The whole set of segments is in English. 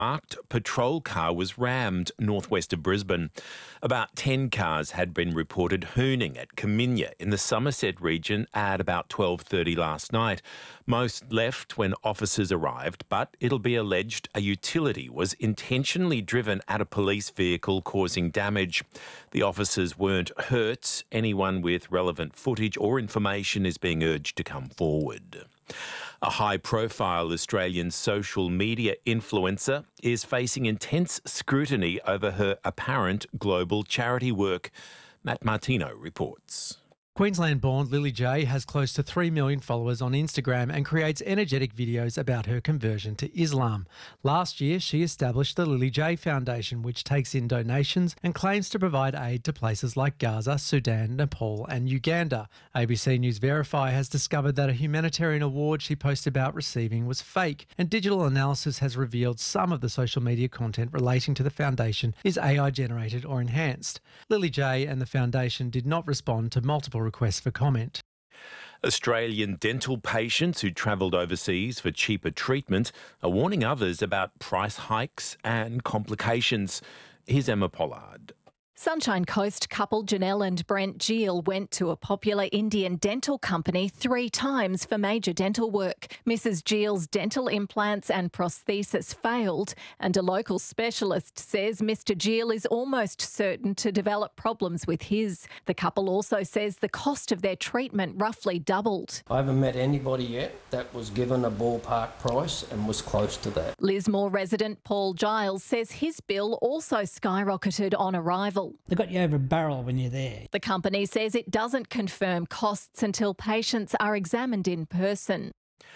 Marked patrol car was rammed northwest of Brisbane. About 10 cars had been reported hooning at Kaminya in the Somerset region at about 12:30 last night. Most left when officers arrived, but it'll be alleged a utility was intentionally driven at a police vehicle, causing damage. The officers weren't hurt. Anyone with relevant footage or information is being urged to come forward. A high-profile Australian social media influencer is facing intense scrutiny over her apparent global charity work. Matt Martino reports. Queensland-born Lily J has close to 3 million followers on Instagram and creates energetic videos about her conversion to Islam. Last year, she established the Lily J Foundation, which takes in donations and claims to provide aid to places like Gaza, Sudan, Nepal and Uganda. ABC News Verify has discovered that a humanitarian award she posted about receiving was fake, and digital analysis has revealed some of the social media content relating to the foundation is AI-generated or enhanced. Lily J and the foundation did not respond to multiple requests for comment. Australian dental patients who travelled overseas for cheaper treatment are warning others about price hikes and complications. Here's Emma Pollard. Sunshine Coast couple Janelle and Brent Giel went to a popular Indian dental company 3 times for major dental work. Mrs. Giel's dental implants and prosthesis failed, and a local specialist says Mr. Giel is almost certain to develop problems with his. The couple also says the cost of their treatment roughly doubled. I haven't met anybody yet that was given a ballpark price and was close to that. Lismore resident Paul Giles says his bill also skyrocketed on arrival. They got you over a barrel when you're there. The company says it doesn't confirm costs until patients are examined in person.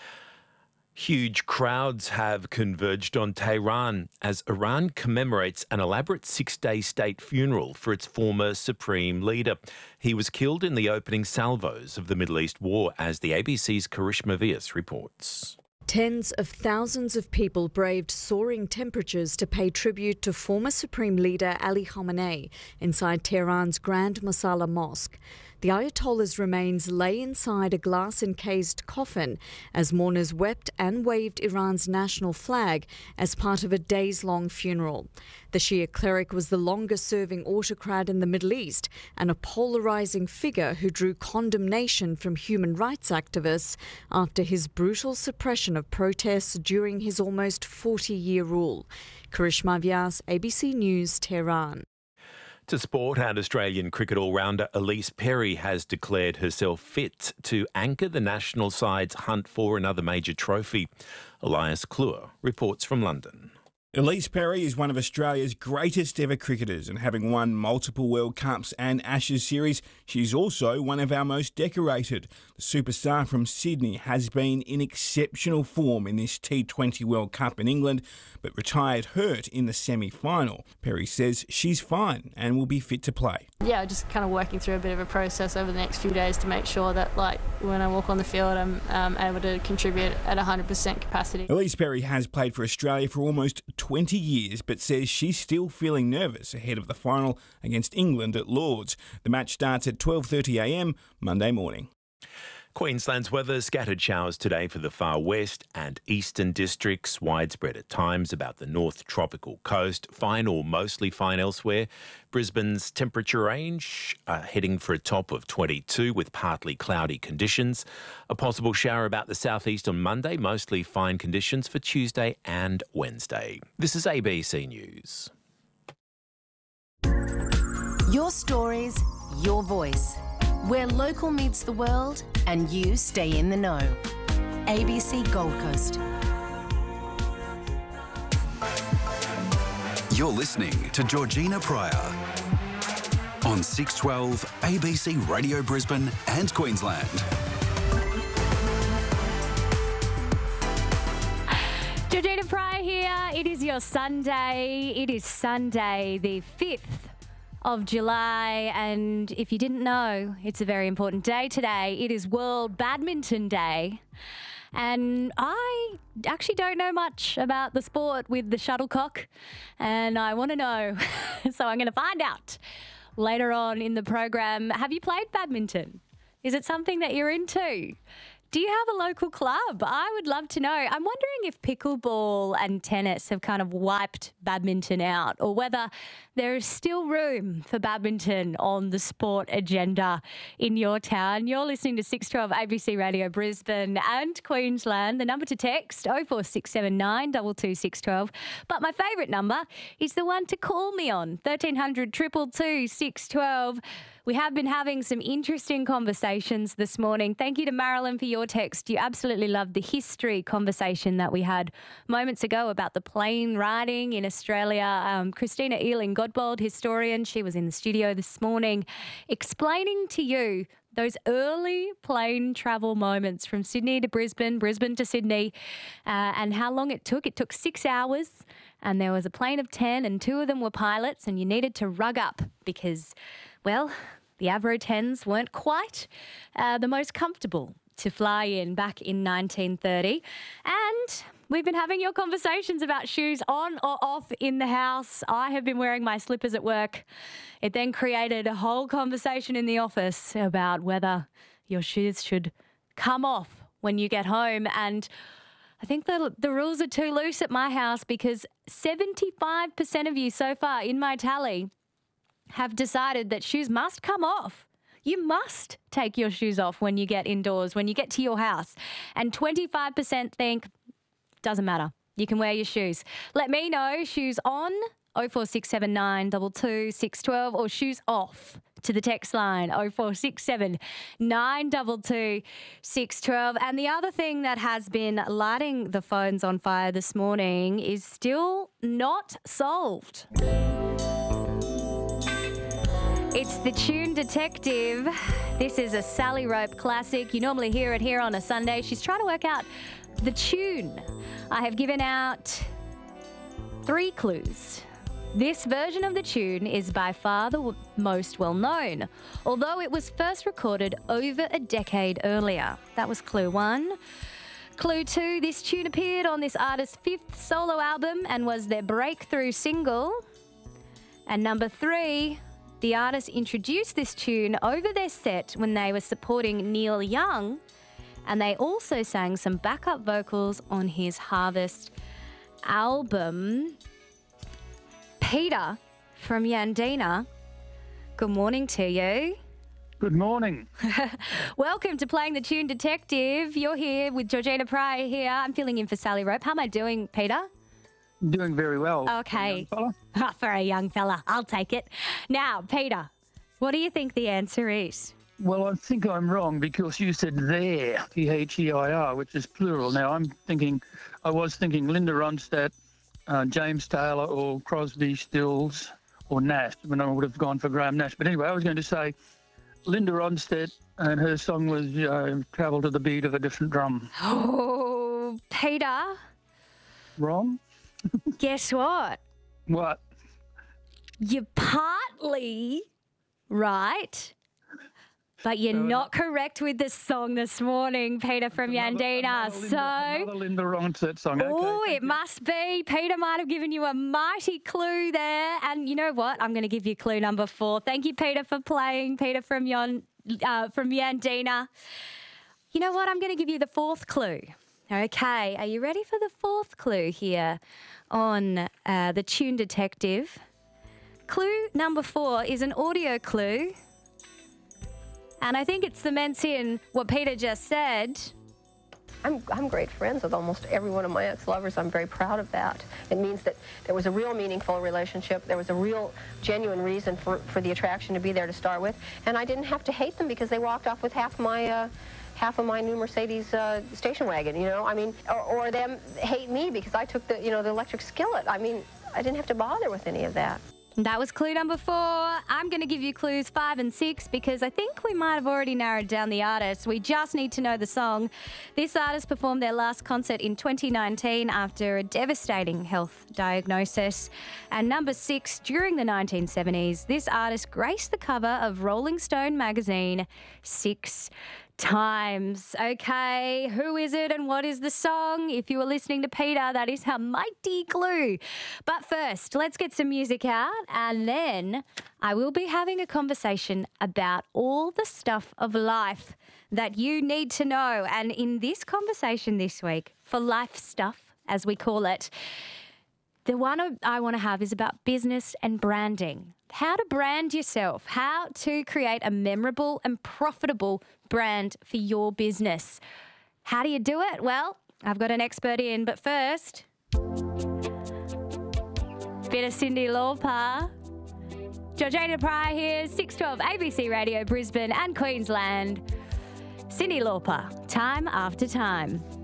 Huge crowds have converged on Tehran as Iran commemorates an elaborate 6-day state funeral for its former supreme leader. He was killed in the opening salvos of the Middle East war, as the ABC's Karishma Vyas reports. Tens of thousands of people braved soaring temperatures to pay tribute to former Supreme Leader Ali Khamenei inside Tehran's Grand Mosalla Mosque. The Ayatollah's remains lay inside a glass-encased coffin as mourners wept and waved Iran's national flag as part of a days-long funeral. The Shia cleric was the longest-serving autocrat in the Middle East and a polarising figure who drew condemnation from human rights activists after his brutal suppression of protests during his almost 40-year rule. Karishma Vyas, ABC News, Tehran. To sport, and Australian cricket all-rounder Elise Perry has declared herself fit to anchor the national side's hunt for another major trophy. Elias Kluwer reports from London. Elise Perry is one of Australia's greatest ever cricketers, and having won multiple World Cups and Ashes series, she's also one of our most decorated. The superstar from Sydney has been in exceptional form in this T20 World Cup in England, but retired hurt in the semi-final. Perry says she's fine and will be fit to play. Yeah, just kind of working through a bit of a process over the next few days to make sure that, when I walk on the field, I'm able to contribute at 100% capacity. Elise Perry has played for Australia for almost 20 years, but says she's still feeling nervous ahead of the final against England at Lord's. The match starts at 12:30am Monday morning. Queensland's weather, scattered showers today for the far west and eastern districts, widespread at times about the north tropical coast, fine or mostly fine elsewhere. Brisbane's temperature range heading for a top of 22 with partly cloudy conditions. A possible shower about the southeast on Monday, mostly fine conditions for Tuesday and Wednesday. This is ABC News. Your stories, your voice. Where local meets the world and you stay in the know. ABC Gold Coast. You're listening to Georgina Pryor on 612 ABC Radio Brisbane and Queensland. Georgina Pryor here. It is your Sunday. It is Sunday the 5th of July, and if you didn't know, it's a very important day today. It is World Badminton Day, and I actually don't know much about the sport with the shuttlecock, and I want to know, so I'm going to find out later on in the program. Have you played badminton? Is it something that you're into? Do you have a local club? I would love to know. I'm wondering if pickleball and tennis have kind of wiped badminton out, or whether there is still room for badminton on the sport agenda in your town. You're listening to 612 ABC Radio Brisbane and Queensland. The number to text 04679 22612. But my favourite number is the one to call me on, 1300 222 612. We have been having some interesting conversations this morning. Thank you to Marilyn for your text. You absolutely loved the history conversation that we had moments ago about the plane riding in Australia. Christina Ealing Godbold, historian, she was in the studio this morning explaining to you those early plane travel moments from Sydney to Brisbane, Brisbane to Sydney, and how long it took. It took 6 hours, and there was a plane of 10 and 2 of them were pilots, and you needed to rug up because, well, the Avro 10s weren't quite the most comfortable to fly in back in 1930. And we've been having your conversations about shoes on or off in the house. I have been wearing my slippers at work. It then created a whole conversation in the office about whether your shoes should come off when you get home. And I think the rules are too loose at my house because 75% of you so far in my tally have decided that shoes must come off. You must take your shoes off when you get indoors, when you get to your house. And 25% think, doesn't matter, you can wear your shoes. Let me know, shoes on, 04679 22612, or shoes off to the text line, 0467 922 612. And the other thing that has been lighting the phones on fire this morning is still not solved. It's the Tune Detective. This is a Sally Rope classic. You normally hear it here on a Sunday. She's trying to work out the tune. I have given out 3 clues. This version of the tune is by far the most well known, although it was first recorded over a decade earlier. That was clue 1. Clue 2, this tune appeared on this artist's 5th solo album and was their breakthrough single. And number 3, the artist introduced this tune over their set when they were supporting Neil Young, and they also sang some backup vocals on his Harvest album. Peter from Yandina, good morning to you. Good morning. Welcome to Playing the Tune Detective. You're here with Georgina Pryor here. I'm filling in for Sally Rope. How am I doing, Peter? Doing very well. Okay. For a young fella, I'll take it. Now, Peter, what do you think the answer is? Well, I think I'm wrong because you said their, Their, which is plural. Now, I was thinking Linda Ronstadt, James Taylor, or Crosby, Stills, or Nash. I mean, I would have gone for Graham Nash. But anyway, I was going to say Linda Ronstadt, and her song was Travel to the Beat of a Different Drum. Oh, Peter. Wrong? Guess what? What? You're partly right, but you're not correct with the song this morning, Peter from Yandina. Another Linda Ronstadt song. Oh, okay, it must be. Peter might have given you a mighty clue there. And you know what? I'm going to give you clue number 4. Thank you, Peter, for playing. Peter from Yandina. You know what? I'm going to give you the 4th clue. Okay, are you ready for the 4th clue here on the Tune Detective? Clue number 4 is an audio clue, and I think it cements in what Peter just said. I'm great friends with almost every one of my ex-lovers. I'm very proud of that. It means that there was a real meaningful relationship. There was a real genuine reason for the attraction to be there to start with, and I didn't have to hate them because they walked off with half of my new Mercedes station wagon, you know. I mean, or them hate me because I took the electric skillet. I mean, I didn't have to bother with any of that. That was clue number 4. I'm going to give you clues 5 and 6 because I think we might have already narrowed down the artist. We just need to know the song. This artist performed their last concert in 2019 after a devastating health diagnosis. And number 6, during the 1970s, this artist graced the cover of Rolling Stone magazine 6 times. Okay, who is it and what is the song? If you were listening to Peter, that is her mighty clue. But first, let's get some music out, and then I will be having a conversation about all the stuff of life that you need to know. And in this conversation this week, for life stuff, as we call it, the one I want to have is about business and branding. How to brand yourself, how to create a memorable and profitable brand for your business. How do you do it? Well, I've got an expert in, but first, bit of Cyndi Lauper. Georgina Pryor here, 612 ABC Radio Brisbane and Queensland. Cyndi Lauper, Time After Time.